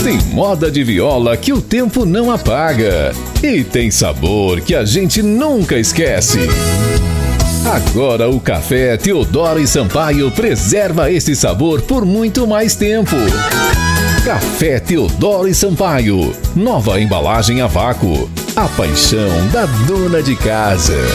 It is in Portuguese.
Tem moda de viola que o tempo não apaga. E tem sabor que a gente nunca esquece. Agora o Café Teodoro e Sampaio preserva esse sabor por muito mais tempo. Café Teodoro e Sampaio. Nova embalagem a vácuo. A paixão da dona de casa.